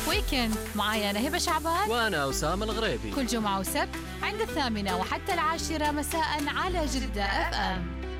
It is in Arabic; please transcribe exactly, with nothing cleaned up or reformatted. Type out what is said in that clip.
ويكند معايا أنا هبة شعبان وأنا أسامة الغريبي، كل جمعة وسبت عند الثامنة وحتى العاشرة مساء على جدة أف أم.